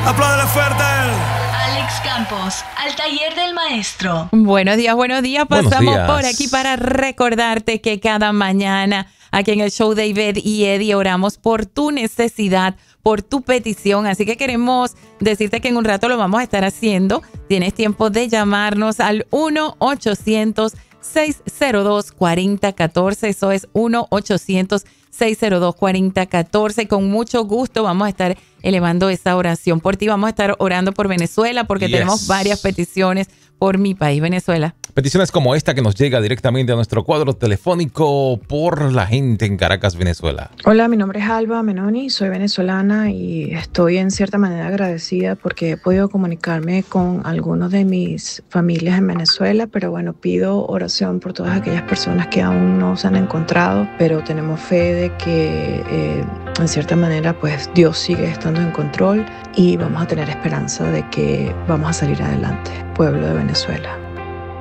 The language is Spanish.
Apláudele fuerte. Alex Campos, al taller del maestro. Buenos días. Pasamos Buenos días. por aquí para recordarte que cada mañana aquí en el show David y Eddie oramos por tu necesidad, por tu petición. Así que queremos decirte que en un rato lo vamos a estar haciendo. Tienes tiempo de llamarnos al 1-800-602-4014. Eso es 1-800-602-4014. Con mucho gusto vamos a estar elevando esa oración por ti. Vamos a estar orando por Venezuela porque tenemos varias peticiones por mi país, Venezuela. Peticiones como esta que nos llega directamente a nuestro cuadro telefónico por la gente en Caracas, Venezuela. Hola, mi nombre es Alba Menoni, soy venezolana y estoy en cierta manera agradecida porque he podido comunicarme con algunos de mis familias en Venezuela, pero bueno, pido oración por todas aquellas personas que aún no se han encontrado, pero tenemos fe de que en cierta manera pues Dios sigue estando en control y vamos a tener esperanza de que vamos a salir adelante, pueblo de Venezuela.